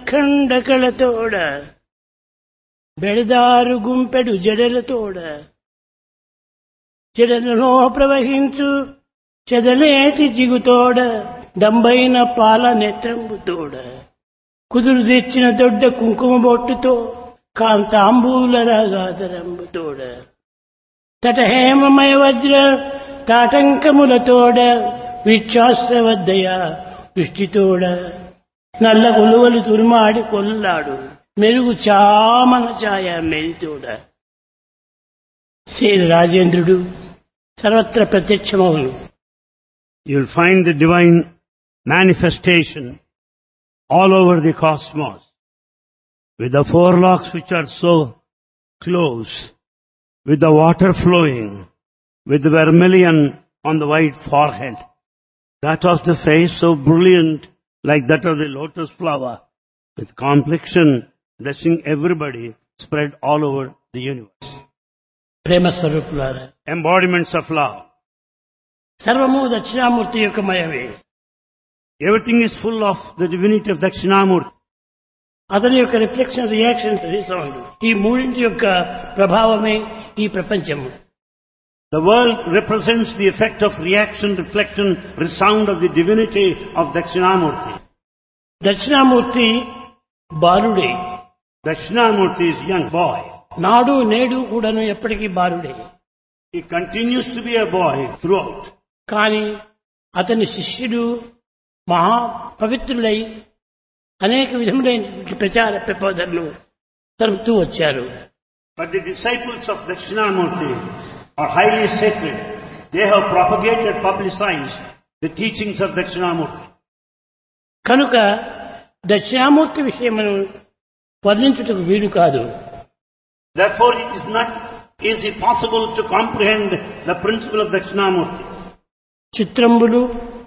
ఖండకళతోడ బెడదారు గుంపెడు జడలతోడ జడలలో ప్రవహించు చెదలేటి జిగుతోడ డంబైన పాల నెత్రంబుతోడ కుదురు తెచ్చిన దొడ్డ కుంకుమ బొట్టుతో కాంతాంబూల రాగాదరంబుతోడ తటహేమమయ వజ్ర తాటంకములతోడ విచ్ఛాస్త్రవద్దయ దృష్టితోడ నల్ల కొలువలు తురుమాడి కొల్లాడు మెరుగు చామన ఛాయ మెరితోడ శ్రీ రాజేంద్రుడు సర్వత్ర ప్రత్యక్షమవును. You'll find the divine manifestation all over the cosmos, with the forelocks which are so close, with the water flowing, with the vermilion on the white forehead, that of the face so brilliant like that of the lotus flower, with complexion blessing everybody spread all over the universe. ప్రేమ స్వరూపులారా, Embodiments of love. సర్వము దక్షిణామూర్తి యొక్క మయమే. Everything is full of the divinity of Dakshinamurti. అతని యొక్క reflection, reaction, resound, ఈ మూడింటి యొక్క ప్రభావమే ఈ ప్రపంచము. The world represents the effect of reaction, reflection, resound of the divinity of Dakshinamurti. Dakshinamurthy బాలుడే. Dakshinamurti is young boy. నాడు నేడు కూడాను ఎప్పటికీ బాలుడే. He continues to be a boy throughout. కానీ అతని శిష్యుడు మహా పవిత్రులై అనేక విధములైన ప్రచార ప్రబోధనలు జరుపుతూ వచ్చారు. But the disciples of Dakshinamurti are highly sacred. They have propagated, publicized the teachings of Dakshinamurti. కనుక దక్షిణామూర్తి విషయమును వర్ణించుటకు వీలు కాదు. Therefore, it is not easy possible to comprehend the principle of Dakshinamurti. చిత్రంబులు,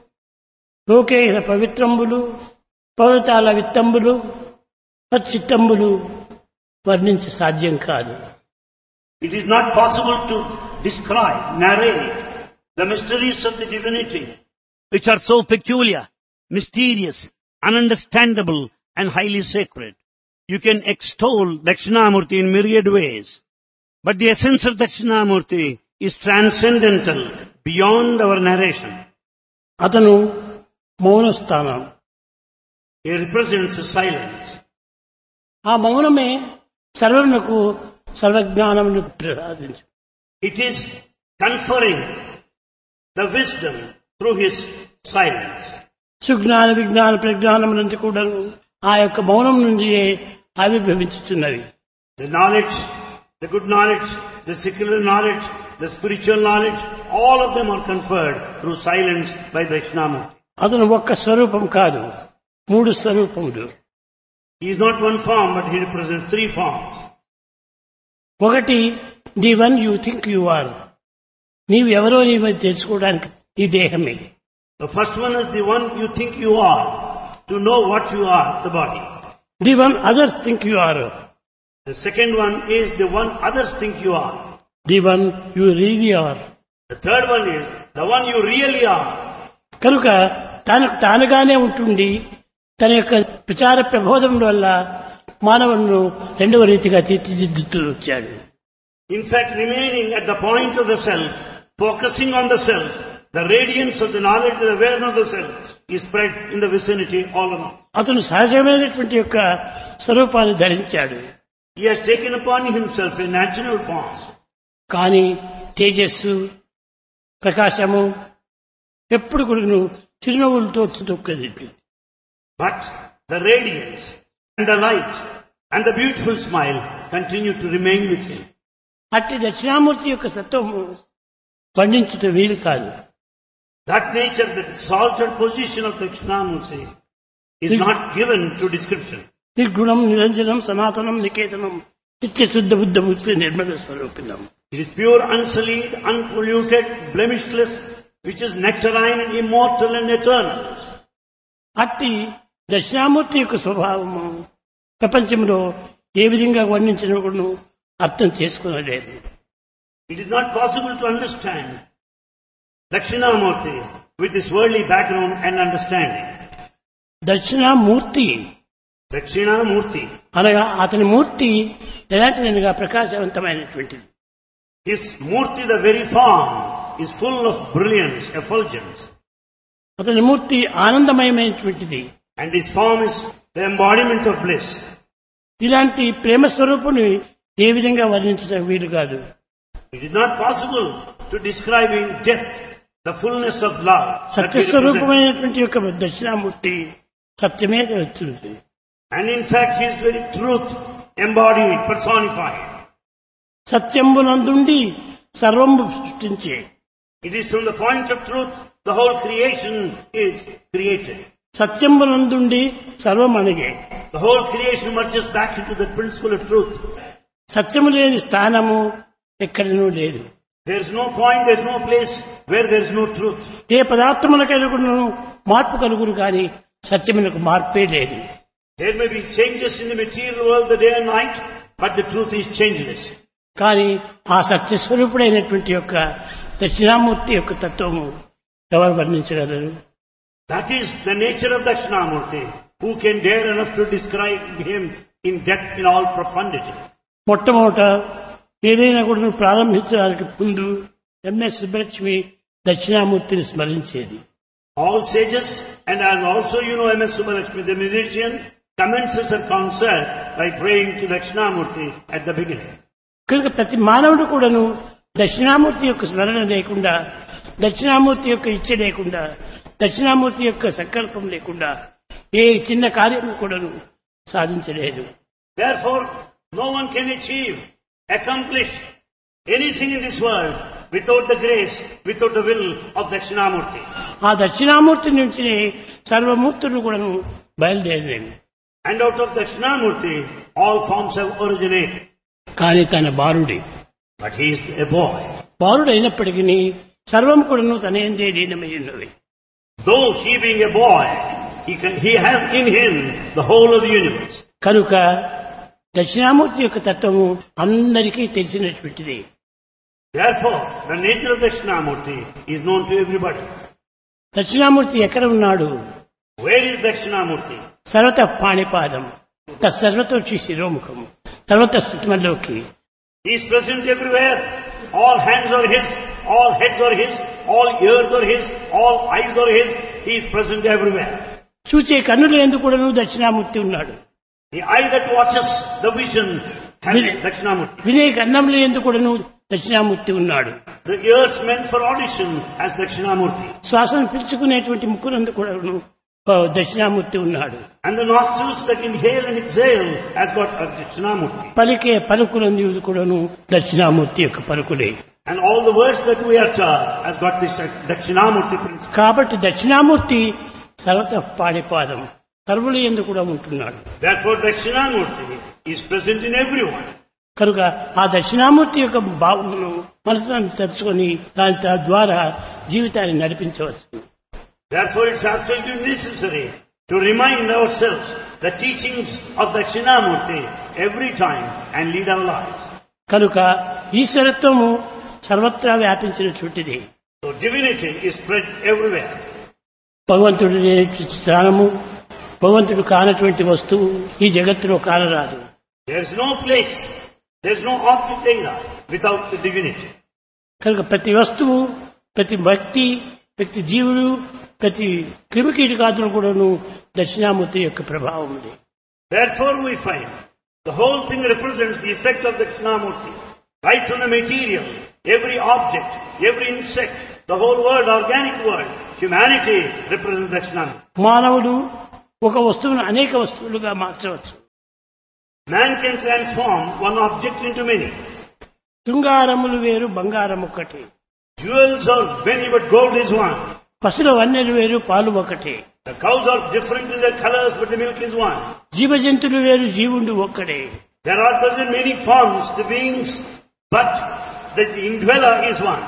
లోకేహ పవిత్రంబులు, పర్వతాల విత్తంబులు, చిత్తంబులు వర్ణించ సాధ్యం కాదు. It is not possible to describe, narrate the mysteries of the divinity, which are so peculiar, mysterious, ununderstandable, and highly sacred. You can extol Dakshinamurti in myriad ways, but the essence of Dakshinamurti is transcendental, beyond our narration. అతను మౌనస్థానం. He represents silence. ఆ మౌనమే సర్వమునకు సర్వజ్ఞానమును ప్రసాదించు. It is conferring the wisdom through his silence. Sujnana విజ్ఞాన ప్రజ్ఞానము నుంచి కూడా ఆ యొక్క మౌనం నుండి ఆవిర్భవించుతున్నవి. The knowledge, the good knowledge, the secular knowledge, the spiritual knowledge, all of them are conferred through silence by Dakshinamurti. అతను ఒక్క స్వరూపం కాదు, మూడు స్వరూపములు. He is not one form, but he represents three forms. ఒకటి, the one you think you are. నీవు ఎవరో నీవు తెలుసుకోవడానికి ఈ దేహమే. The first one is the one you think you are, to know what you are, the body. The one others think you are. The second one is the one others think you are. The one you really are. The third one is the one you really are. కనుక తనకు తానుగానే ఉంటుండి తన యొక్క ప్రచార ప్రబోధం వల్ల మానవులను రెండవ రీతిగా తీర్చిదిద్దుతూ వచ్చాడు. In fact, remaining at the point of the self, focusing on the self, the radiance of the knowledge, the awareness of the self is spread in the vicinity all around. అతను సహజమైనటువంటి యొక్క స్వరూపాన్ని ధరించాడు. He has taken upon himself a natural form. కానీ తేజస్సు, ప్రకాశము ఎప్పుడు కూడా చిరునవ్వులతో తొక్కది. But the radiance and the light and the beautiful smile continue to remain with him. అట్టి దక్షిణామూర్తి యొక్క సత్వము పండించుట వీలు కాదు. That nature, that exalted position of Dakshinamurti is not given to description. నిర్గుణం, నిరంజనం, సనాతనం, నికేతనం, నిత్య శుద్ధ బుద్ధ ముక్తి Nirmala స్వరూపిణం. It is pure, unsullied, unpolluted, blemishless, which is nectarine, immortal and eternal. అట్టి దక్షిణామూర్తి యొక్క స్వభావము ప్రపంచంలో ఏ విధంగా వర్ణించినప్పుడు అర్థం చేసుకోలేదు. It is not possible to understand Dakshinamurti with this worldly background and understanding. Dakshinamurthy Dakshinamurti. అనగా అతని మూర్తి ఎలాంటిదనగా ప్రకాశవంతమైనటువంటిది. His murti, the very form, is full of brilliance, effulgence. అతని మూర్తి ఆనందమయమైనటువంటిది. And his form is the embodiment of bliss. ఇలాంటి ప్రేమ స్వరూపుని ఏ విధంగా వర్ణించడం వీలు కాదు. It is not possible to describe in depth the fullness of love. that he represents. సత్యస్వరూపమైనటువంటి యొక్క దక్షిణామూర్తి సత్యమే వచ్చింది. And in fact, he is very truth embodied, personified. సత్యంబునందుండి సర్వము సృష్టించే. It is from the point of truth the whole creation is created. సత్యంబునందుండి సర్వం అణిగే. The whole creation merges back into the principle of truth. సత్యము లేని స్థానము ఎక్కడనూ లేదు. There is no point, there is no place where there is no truth. ఏ పదార్థములకైనా మార్పు కలుగురు కానీ సత్యమునకు మార్పే లేదు. There may be changes in the material world, the day and night, but the truth is changeless. కానీ ఆ సత్యస్వరూపుడైనటువంటి యొక్క దక్షిణామూర్తి యొక్క తత్వము ఎవరు వర్ణించగలరు? That is the nature of Dakshinamurti. Who can dare enough to describe him in depth, in all profundity? మొట్టమొదట ఏదైనా కూడా ప్రారంభించడానికి ముందు MS Subbalakshmi దక్షిణామూర్తిని స్మరించేది. All sages, and as also you know M.S. Subbalakshmi, the musician, commences her concert by praying to Dakshinamurti at the beginning. కనుక ప్రతి మానవుడు కూడాను దక్షిణామూర్తి యొక్క స్మరణ లేకుండా, దక్షిణామూర్తి యొక్క ఇచ్చ లేకుండా, దక్షిణామూర్తి యొక్క సంకల్పం లేకుండా ఏ చిన్న కార్యం కూడాను సాధించలేదు. Therefore, no one can achieve, accomplish anything in this world without the grace, without the will of Dakshinamurti. ఆ దక్షిణామూర్తి నుంచి సర్వమూర్తులు కూడాను బయలుదేరేవి. And out of Dakshinamurti, all forms have originated. కానీ తన బాలుడి, But he is a boy. బాలుడు అయినప్పటికీ సర్వం కూడాను తన ఎందే లీనమై ఉన్నవి. Though he being a boy, he has in him the whole of the universe. కనుక దక్షిణామూర్తి యొక్క తత్వము అందరికీ తెలిసినటువంటిది. Therefore, the nature of Dakshinamurti is known to everybody. Dakshinamurthy ఎక్కడ ఉన్నాడు? Where is Dakshinamurti? సర్వత పాణిపాదం, తత్సర్వతోక్షి శిరోముఖం, సర్వత స్థితిమల్లోకి. He is present everywhere. All hands are his, all heads are his, all ears are his, all eyes are his. He is present everywhere. చూచే కన్నుల యందు కూడాను దక్షిణామూర్తి ఉన్నాడు. The eye that watches the vision has Dakshinamurti. వినే కన్నముల యందు కూడాను దక్షిణామూర్తి ఉన్నాడు. The ears meant for audition has Dakshinamurti. శ్వాసను పీల్చుకునేటువంటి ముక్కునందు కూడాను దక్షిణామూర్తి ఉన్నాడు. And the nostrils that inhale and exhale has got a Dakshinamurti. పలికే పలుకులందు కూడాను దక్షిణామూర్తి యొక్క పలుకులే. And all the words that we utter has got this Dakshinamurti principle. కాబట్టి దక్షిణామూర్తి సర్వత పాణిపాదం, సర్వుల యందు కూడా ఉంటున్నాడు. Therefore Dakshinamurti is present in everyone. కనుక ఆ దక్షిణామూర్తి యొక్క భావమును మనసును తెచ్చుకొని దాని ద్వారా జీవితాన్ని నడిపించవచ్చు. Therefore it's absolutely necessary to remind ourselves the teachings of Dakshinamurti every time and lead our lives. కనుక ఈశ్వరత్వము సర్వత్రా వ్యాపించినటువంటిది. So divinity is spread everywhere. భగవంతుడి లేనటువంటి స్థానము, భగవంతుడు కానటువంటి వస్తువు ఈ జగత్తులో కానరాదు. There is no place, there is no object either without the divinity. కనుక ప్రతి వస్తువు, ప్రతి వ్యక్తి, ప్రతి జీవుడు, ప్రతి క్రిమికీటకాదులు కూడాను దక్షిణామూర్తి యొక్క ప్రభావం ఉంది. Therefore we find the whole thing represents the effect of Dakshinamurti. Right from the material, every object, every insect, the whole world, organic world, humanity represents Dakshinamurti. మానవుడు ఒక వస్తువును అనేక వస్తువులుగా మార్చవచ్చు. Man can transform one object into many. శృంగారములు వేరు, బంగారం ఒకటి. Jewels are many, but gold is one. పశుల వన్నెలు వేరు, పాలు ఒకటి. The cows are different in their colors, but the milk is one. జీవజంతులు వేరు, జీవుండు ఒక్కడే. There are present many forms, the beings, but the indweller is one.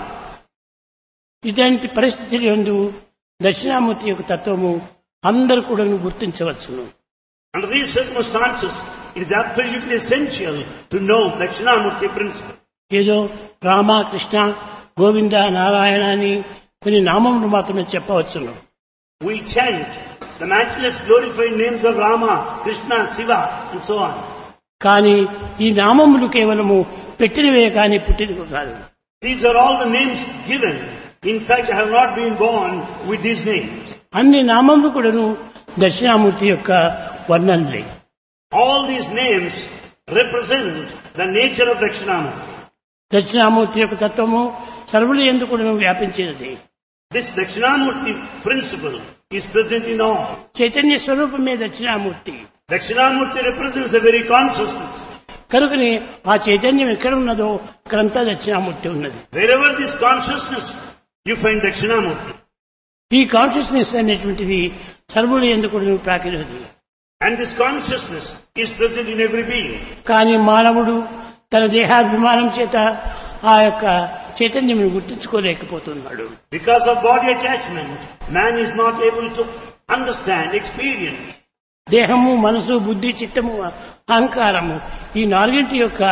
ఇలాంటి పరిస్థితుల యందు దక్షిణామూర్తి యొక్క తత్వము అందరూ కూడా గుర్తించవచ్చును. Under these circumstances, it is absolutely essential to know Dakshinamurti principle. ఏదో రామ, కృష్ణ, గోవింద, నారాయణ అని కొన్ని నామములు మాత్రమే చెప్పవచ్చును. We chant the matchless glorified names of Rama, Krishna, Shiva and so on. కానీ ఈ నామములు కేవలము పెట్టినవే కానీ పుట్టినవి కాదు. These are all the names given. In fact, I have not been born with these names. అన్ని నామములు కూడాను దక్షిణామూర్తి యొక్క వర్ణనలే. All these names represent the nature of Dakshinamurti. Dakshinamurthy యొక్క తత్వము సర్వుల యందు కూడాను వ్యాపించినది. This Dakshinamurti principle is present in all. Chaitanya స్వరూపమే Dakshinamurthy. Dakshinamurti represents the very consciousness. కనుకనే ఆ చైతన్యం ఎక్కడ ఉన్నదో అక్కడంతా దక్షిణామూర్తి ఉన్నది. Wherever this consciousness, you find Dakshinamurti. ఈ కాన్షియస్నెస్ అనేటువంటిది సర్వుల యందు కూడాను ప్రాకినది. And this consciousness is present in every being. కానీ మానవుడు తన దేహాభిమానం చేత ఆ యొక్క చైతన్యమును గుర్తించుకోలేకపోతున్నాడు. Because of body attachment, man is not able to understand, experience. దేహము, మనసు, బుద్ధి, చిత్తము, అహంకారము ఈ నాలుగింటి యొక్క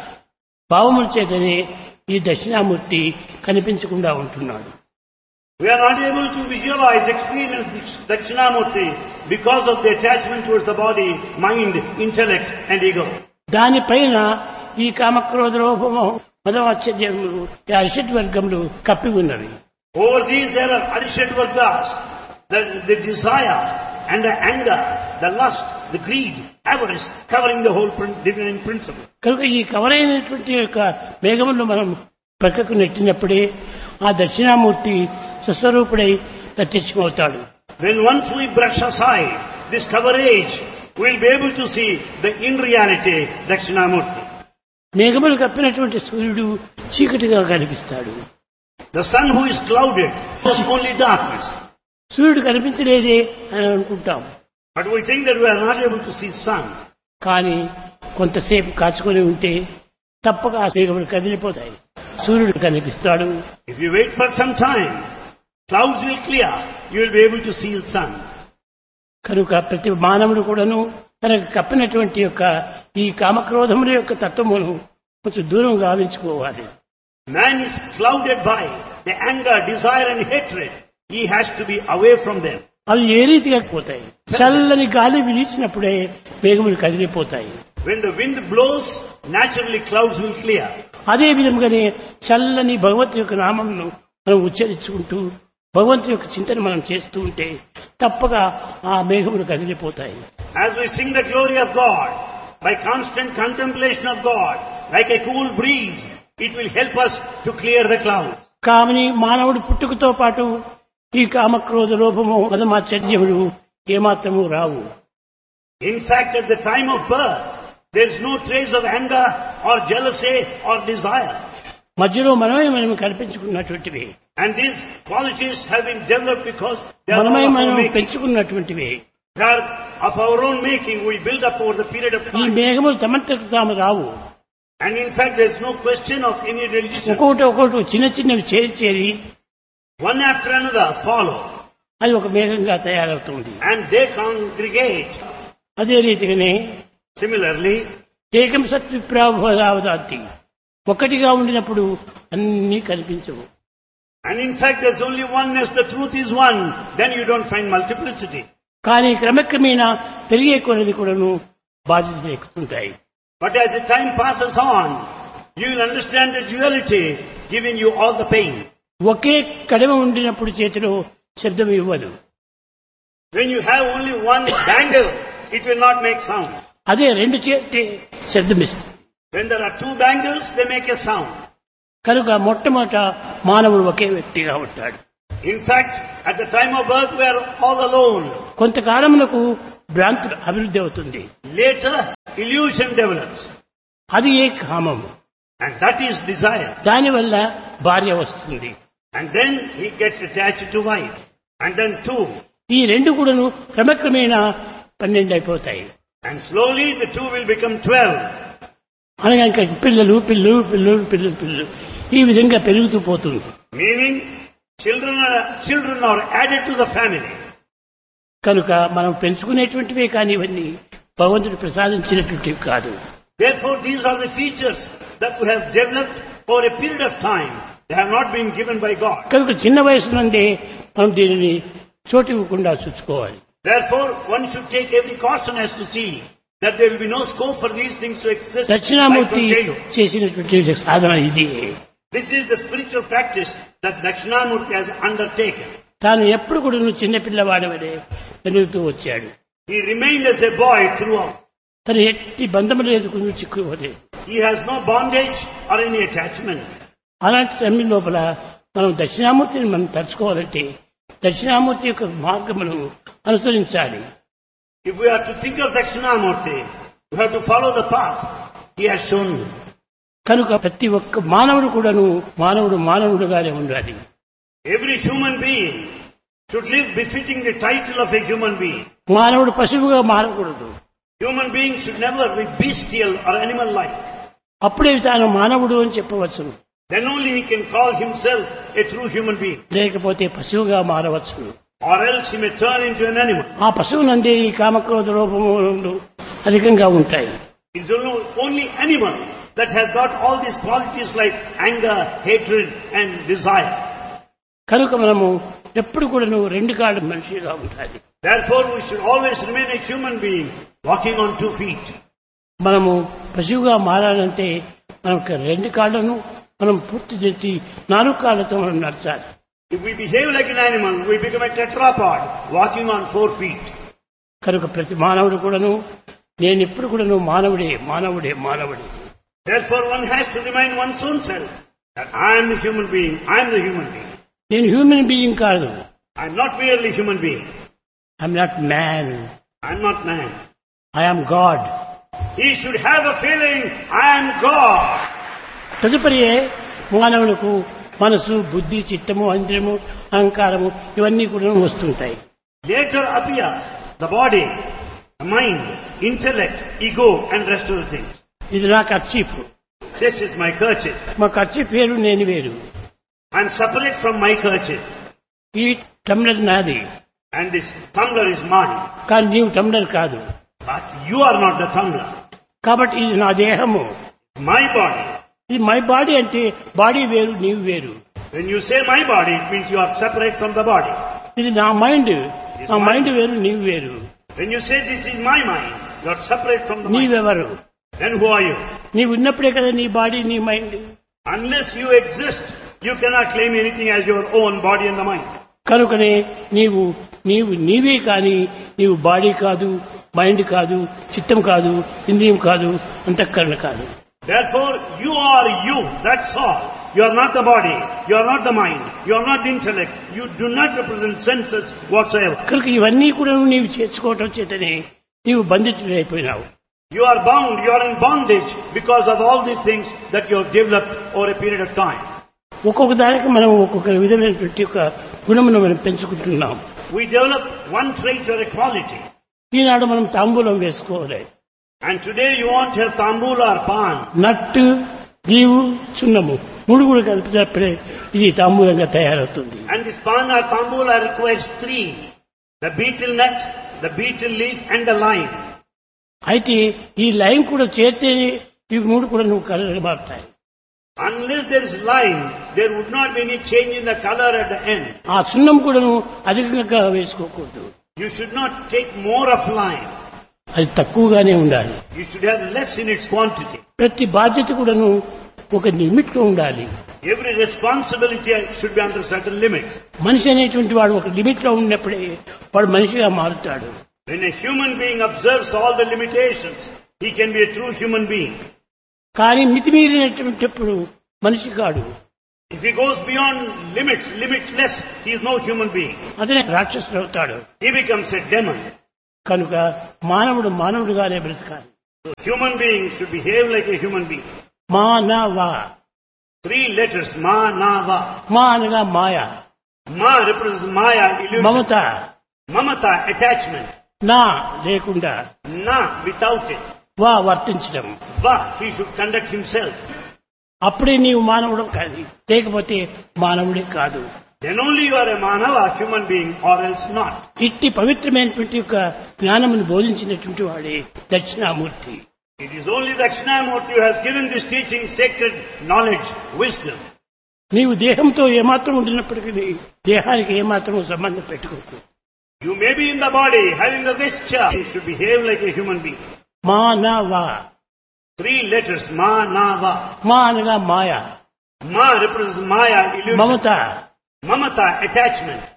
భావముల చేతనే ఈ దక్షిణామూర్తి కనిపించకుండా ఉంటున్నాడు. We are not able to visualize, experience Dakshinamurti because of the attachment towards the body, mind, intellect and ego. దానిపైన ఈ కామక్రోధ లోభము మదవాచ్ఛేద్యములు ఈ అరిషడ్ వర్గములు కప్పి ఉన్నవి. Over these there are Arishad Vargas, the desire and the anger, the lust, the greed, avarice, covering the whole divine principle. కనుక ఈ కవరైనటువంటి యొక్క మేఘములు మనం ప్రక్కకు నెట్టినప్పుడే ఆ Dakshinamurthy స్వస్వరూపుడై ప్రత్యక్షమవుతాడు. When once we brush aside this coverage, we will be able to see the in reality Dakshinamurti. మేఘములు కప్పినటువంటి సూర్యుడు చీకటిగా కనిపిస్తాడు. The sun who is clouded is only darkness. సూర్యుడు కనిపించలేదే అని అనుకుంటాం. But we think that we are not able to see sun. కానీ కొంతసేపు కాచుకొని ఉంటే తప్పక ఆ మేఘములు కదిలిపోతాయి. సూర్యుడు కనిపిస్తాడు. If you wait for some time, clouds will clear. You will be able to see the sun. కనుక ప్రతి మానవుడు కూడాను తనకు కప్పినటువంటి యొక్క ఈ కామక్రోధముల యొక్క తత్వమును కొంచెం దూరం గావించుకోవాలి. Man is clouded by the anger, desire and hatred. He has to be away from them. అవి ఏ రీతిగా పోతాయి? చల్లని గాలి వీచినప్పుడే మేఘములు కదిలిపోతాయి. When the wind blows, naturally clouds will clear. అదే విధంగానే చల్లని భగవంతు యొక్క నామమును మనం ఉచ్చరించుకుంటూ భగవంతు యొక్క చింతన మనం చేస్తూ ఉంటే తప్పక ఆ మేఘములు కదిలిపోతాయి. As we sing the glory of God, by constant contemplation of God, like a cool breeze, it will help us to clear the clouds. కామని మానవుడు పుట్టుకతో పాటు ఈ కామక్రోధ లోభము మదమాశ్చర్యములు ఏమాత్రము రావు. In fact, at the time of birth, there is no trace of anger or jealousy or desire. మధ్యలో మనం కల్పించుకున్నటువంటివి. And these qualities have been developed because they are మనం of our making. పెంచుకున్నటువంటివి. They are of our own making. We build up over the period of ఈ time. మేఘములు తమంతకు తాము రావు. And in fact, there is no question of any religion. ఒక్కొక్కటి చిన్న చిన్నవి చేరి One after another follow. అది ఒక మేఘంగా తయారవుతుంది. And they congregate. అదే రీతిగానే Similarly, ఏకం సత్ విప్రావదావదాతి ఒక్కటిగా ఉండినప్పుడు అన్నీ కనిపించవు. and in fact there is only oneness, the truth is one, then you don't find multiplicity. కానీ క్రమక్రమేణా పెరిగే కొలది కూడాను బాధ్యతలు ఎక్కుతుంటాయి. But as the time passes on, you will understand the duality giving you all the pain. ఒకే కడమ ఉండినప్పుడు చేతిలో శబ్దం ఇవ్వదు. When you have only one bangle, it will not make sound. అదే రెండు చేతి శబ్దం ఇస్తుంది. When there are two bangles, they make a sound. కనుక మొట్టమొదట మానవుడు ఒకే వ్యక్తిగా ఉంటాడు. In fact, at the time of birth, we are all alone. కొంతకాలమునకు భ్రాంతి అభివృద్ధి అవుతుంది. Later, illusion develops. అది ఏ కామము. And that is desire. దానివల్ల భార్య వస్తుంది. And then he gets attached to wife. And then two. ఈ రెండు కూడాను క్రమక్రమేణా 12 అయిపోతాయి. And slowly the two will become 12. అనగా ఇంకా పిల్లలు పిల్లలు పిల్లలు పిల్లలు పిల్లలు ఈ విధంగా పెరుగుతూ పోతుంది. Meaning, children are added to the family. కనుక మనం పెంచుకునేటువంటివే కానీ ఇవన్నీ భగవంతుడు ప్రసాదించినటువంటివి కాదు. Therefore, these are the features that we have developed over a period of time. They have not been given by God. కనుక చిన్న వయసు నుండే మనం దీనిని చోటు ఇవ్వకుండా చూసుకోవాలి. Therefore, one should take every caution as to see that there will be no scope for these things to exist right Dakshinamurthy from childhood. చేసినటువంటి సాధన ఇది. This is the spiritual practice that Dakshinamurti has undertaken. తాను ఎప్పుడు కూడా నువ్వు చిన్నపిల్లవాడి వలె పెరుగుతూ వచ్చాడు. He remained as a boy throughout. తను ఎట్టి బంధములు ఎదుర్కొని చిక్కుకోలేదు. He has no bondage or any attachment. అలాంటి సమయం లోపల మనం దక్షిణామూర్తిని మనం తలుచుకోవాలంటే దక్షిణామూర్తి యొక్క మార్గమును అనుసరించాలి. If we are to think of Dakshinamurti, we have to follow the path he has shown. కనుక ప్రతి ఒక్క మానవుడు కూడాను మానవుడుగానే ఉండాలి. Every human being should live befitting the title of a human being. మానవుడు పశువుగా మారకూడదు. Human beings should never be bestial or animal-like. అప్పుడే తాను మానవుడు అని చెప్పవచ్చును. Then only he can call himself a true human being. లేకపోతే పశువుగా మారవచ్చును. Or else he may turn into an animal. ఆ పశువునందే ఈ కామక్రోధ రూపములు అధికంగా ఉంటాయి. It's only animal that has got all these qualities like anger, hatred and desire. కనుక మనము ఎప్పుడు కూడా రెండు కాళ్ళ మనిషిగా ఉండాలి. Therefore we should always remain a human being walking on 2 feet. మనము పశువుగా మారాలంటే మనకు రెండు కాళ్ళను మనం పూర్తి చేసి 4 కాళ్ళతో మనం నడచాలి. If we behave like an animal, we become a tetrapod walking on 4 feet. కనుక ప్రతి మానవుడు కూడాను నేను ఎప్పుడు కూడాను మానవుడే. Therefore one has to remind one's own self that I am the human being, I am the human being. నేను human being కాదు. I am not merely human being. I am not man. I am not man. I am God. He should have a feeling, I am God. తదుపరి మానవులకు మనసు, బుద్ధి, చిత్తము, ఇంద్రియము, అహంకారము ఇవన్నీ కూడా వస్తుంటాయి. Later appear the body, the mind, intellect, ego and rest of the things. ఇది నా kerchief. This is my kerchief. మా కర్చీఫ్ వేరు, నేను వేరు. I am separate from my kerchief. ఈ టమ్లర్ నాది. And this tumbler is mine. కానీ నీవు టమ్లర్ కాదు. But you are not the tumbler. కాబట్టి ఇది నా దేహము. My body. ఇది మై బాడీ అంటే బాడీ వేరు, నీవు వేరు. When you say my body, it means you are separate from the body. ఇది నా మైండ్. నా మైండ్ వేరు, నీవు వేరు. When you say this is my mind, you are separate from the mind. నీవెవరు? Then who are you? నీవు ఉన్నప్పుడే కదా నీ బాడీ, నీ mind. Unless you exist, you cannot claim anything as your own body and the mind. కనుకనే నీవే కానీ నీవు body కాదు, మైండ్ కాదు, చిత్తం కాదు, ఇంద్రియం కాదు, అంతఃకరణ కాదు. Therefore, you are you. That's all. You are not the body. You are not the mind. You are not the intellect. You do not represent senses whatsoever. కనుక ఇవన్నీ కూడా నీవు చేర్చుకోవటం చేతనే నీవు బంధితుడైపోయినావు. You are bound. You are in bondage because of all these things that you have developed over a period of time. ఒక్కొక్క దానికి మనం ఒక్కొక్క విధమైనటువంటి ఒక గుణమును మనం పెంచుకుంటున్నాం. We develop one trait or a quality. ఈనాడు మనం తాంబూలం వేసుకోవాలి. And today you want to have tambula or pan. నట్టు, నీవు, చున్నము 3 కూడా కలిపినప్పుడే ఇది తాంబూలంగా తయారవుతుంది. And this pan or tambula requires 3. The betel nut, the betel leaf and the lime. అయితే ఈ lime కూడా చేస్తే ఈ 3 కూడా నువ్వు కలర్ మారుతాయి. Unless there is lime, there would not be any change in the color at the end. ఆ సున్నం కూడా నువ్వు అధికంగా వేసుకోకూడదు. You should not take more of lime. అది తక్కువగానే ఉండాలి. You should have less in its quantity. ప్రతి బాధ్యత కూడాను ఒక లిమిట్ లో ఉండాలి. Every responsibility should be under certain limits. మనిషి అనేటువంటి వాడు ఒక లిమిట్ లో ఉన్నప్పుడే వాడు మనిషిగా మారుతాడు. When a human being observes all the limitations, he can be a true human being. కానీ మితిమీరినటువంటిప్పుడు మనిషి కాడు. If he goes beyond limits, limitless, he is no human being. అతనే రాక్షసుడు అవుతాడు. He becomes a demon. కనుక మానవుడుగానే బ్రతకాలి. So human beings should behave like a human being. మానవ. 3 letters, ma, na, va. మా అనగా మాయ. Ma represents maya, illusion. మమత. Mamata, attachment. నా లేకుండా. Na, without it. వా వర్తించడం. Va, he should conduct himself. అప్పుడే నీవు మానవుడు కాదు, లేకపోతే మానవుడే కాదు. Then only you are a manava, human being, or else not. ఇట్టి పవిత్రమైనటువంటి యొక్క జ్ఞానమును బోధించినటువంటి వాడే Dakshinamurthy. It is only Dakshinamurti who has given this teaching, sacred knowledge, wisdom. నీవు దేహంతో ఏమాత్రం ఉండినప్పటికీ దేహానికి ఏమాత్రం సంబంధం పెట్టుకోకు. You may be in the body, having the vesture. You should behave like a human being. మానవ. 3 letters, ma, na, va. మా అనగా మాయ, Ma represents maya, illusion. మమత, Mamata, attachment.